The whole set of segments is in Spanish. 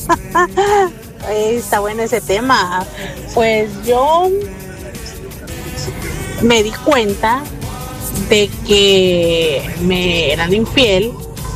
Está bueno ese tema. Pues yo me di cuenta de que me eran infiel,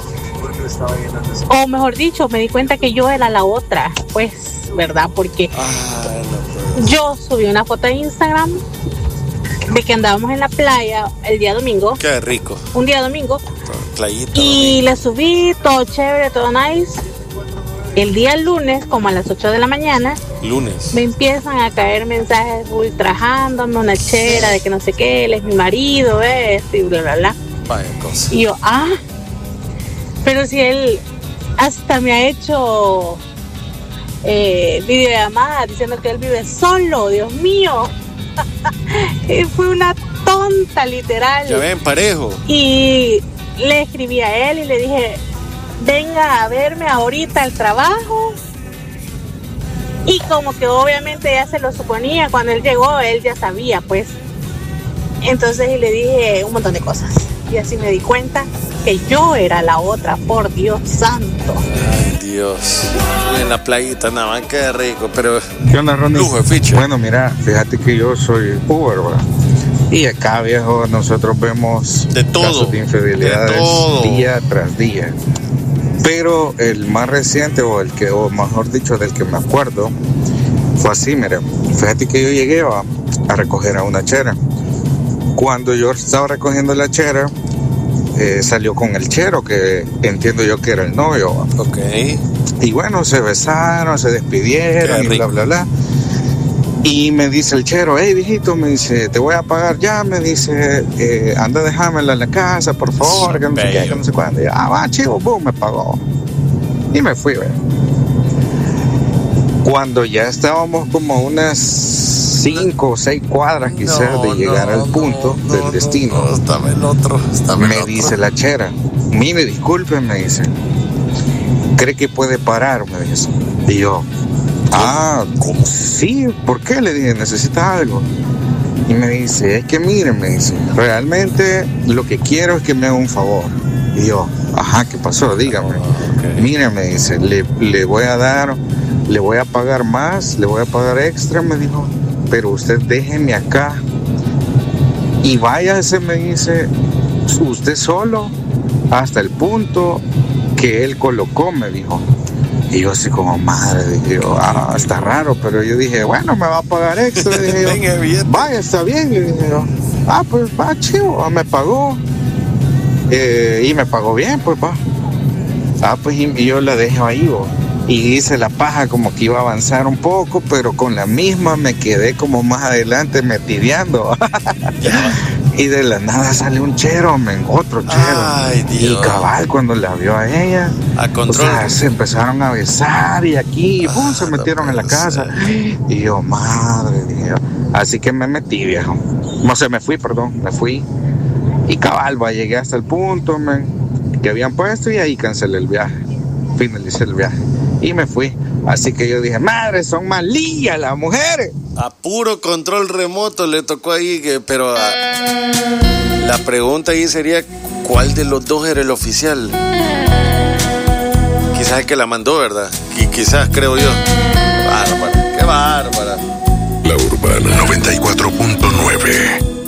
o mejor dicho, me di cuenta que yo era la otra, pues, ¿verdad? Porque yo subí una foto de Instagram de que andábamos en la playa el día domingo. Qué rico. Un día domingo. Playita. Y le subí todo chévere, todo nice. El día lunes, como a las 8 de la mañana, me empiezan a caer mensajes ultrajándome, una chera de que no sé qué, él es mi marido, y bla, bla, bla. Vaya cosa. Y yo, pero si él hasta me ha hecho videollamadas diciendo que él vive solo, Dios mío. Y fue una tonta, literal. Ya ven, parejo. Y le escribí a él y le dije, venga a verme ahorita al trabajo. Y como que obviamente ya se lo suponía, cuando él llegó, él ya sabía, pues. Entonces y le dije un montón de cosas. Y así me di cuenta que yo era la otra, por Dios santo. Ay, Dios. En la playita, nada más, qué rico, pero... ¿Qué onda, Ronnie? Lujo de ficha. Bueno, mira, fíjate que yo soy Uber, ¿verdad? Y acá, viejo, nosotros vemos de todo, casos de infidelidades día tras día. Pero el más reciente, o mejor dicho, del que me acuerdo, fue así, mira. Fíjate que yo llegué a recoger a una chera. Cuando yo estaba recogiendo la chera, salió con el chero, que entiendo yo que era el novio. Ok. Y bueno, se besaron, se despidieron y bla, bla, bla. Y me dice el chero, hey, viejito, me dice, te voy a pagar ya, me dice, anda, déjamela en la casa, por favor, que no sé qué, que no sé cuándo. Y yo, va, chivo, boom, me pagó. Y me fui, ¿verdad? Cuando ya estábamos como unas 5 o 6 cuadras quizás de llegar al punto del destino, me dice la chera, mire, disculpe, me dice, ¿cree que puede parar? Me dice. Y yo, ¿cómo? Sí, ¿por qué? Le dije, ¿necesita algo? Y me dice, es que mire, me dice, realmente lo que quiero es que me haga un favor. Y yo, ¿qué pasó? Dígame. Mire, me dice, le voy a pagar más, le voy a pagar extra, me dijo, pero usted déjeme acá y váyase, me dice, usted solo hasta el punto que él colocó, me dijo. Y yo así como, madre, dije yo, está raro, pero yo dije, bueno, me va a pagar extra, dije yo, vaya, está bien, le dije yo, pues va, chivo, me pagó, y me pagó bien, pues va. Pues y yo la dejé ahí, y hice la paja como que iba a avanzar un poco, pero con la misma me quedé como más adelante metideando. Y de la nada sale un chero, otro chero. Ay, Dios. Y cabal, cuando la vio a ella, se empezaron a besar y aquí, se metieron en la casa. Y yo, madre, dije, así que me metí, viejo. Me fui. Y cabal, llegué hasta el punto, que habían puesto, y ahí cancelé el viaje. Finalicé el viaje. Y me fui. Así que yo dije, madre, son malillas las mujeres. A puro control remoto le tocó ahí, pero la pregunta ahí sería, ¿cuál de los dos era el oficial? Quizás el que la mandó, ¿verdad? Y quizás, creo yo. Bárbara, qué bárbara. La Urbana 94.9.